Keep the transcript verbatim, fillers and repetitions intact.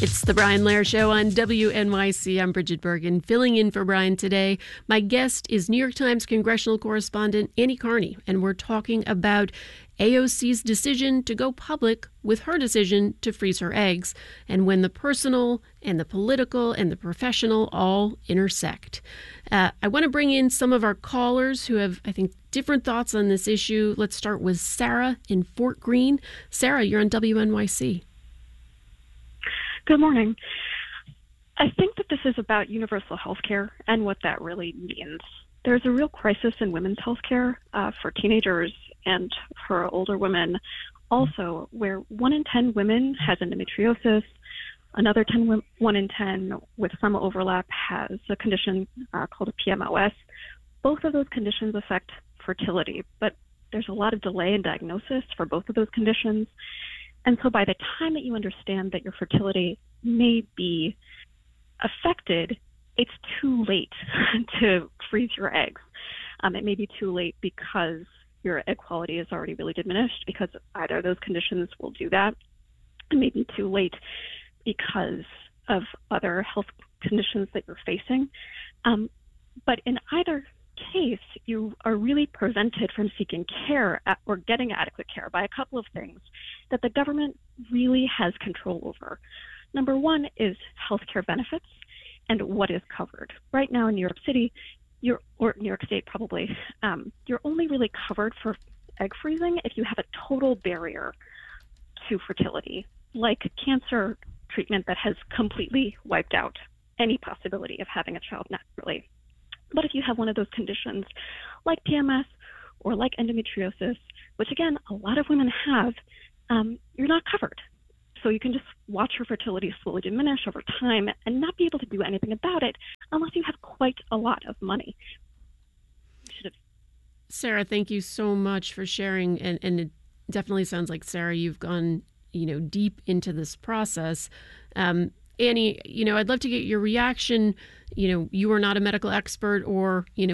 It's the Brian Lehrer Show on W N Y C. I'm Bridget Bergen, filling in for Brian today. My guest is New York Times congressional correspondent Annie Karni, and we're talking about A O C's decision to go public with her decision to freeze her eggs, and when the personal and the political and the professional all intersect. Uh, I want to bring in some of our callers who have, I think, different thoughts on this issue. Let's start with Sarah in Fort Greene. Sarah, you're on W N Y C. Good morning. I think that this is about universal health care and what that really means. There's a real crisis in women's health care uh, for teenagers and for older women also, where one in ten women has endometriosis, another ten, one in ten with some overlap has a condition uh, called a P M O S. Both of those conditions affect fertility, but there's a lot of delay in diagnosis for both of those conditions. And so by the time that you understand that your fertility may be affected, it's too late to freeze your eggs. Um, it may be too late because your egg quality is already really diminished, because either of those conditions will do that. It may be too late because of other health conditions that you're facing. Um, but in either case, you are really prevented from seeking care at, or getting adequate care by a couple of things that the government really has control over. Number one is healthcare benefits and what is covered. Right now in New York City, you're, or New York State probably, um, you're only really covered for egg freezing if you have a total barrier to fertility, like cancer treatment that has completely wiped out any possibility of having a child naturally. But if you have one of those conditions like P M S or like endometriosis, which again, a lot of women have, um, you're not covered. So you can just watch your fertility slowly diminish over time and not be able to do anything about it unless you have quite a lot of money. Sarah, thank you so much for sharing. And, and it definitely sounds like, Sarah, you've gone, you know, deep into this process. Um, Annie, you know, I'd love to get your reaction. You know, you are not a medical expert or, you know,